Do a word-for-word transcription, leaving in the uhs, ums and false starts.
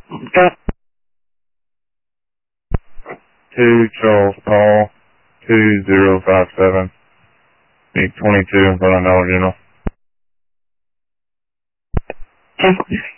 Two Charles Paul, two zero five seven, twenty-two in front of Dollar General.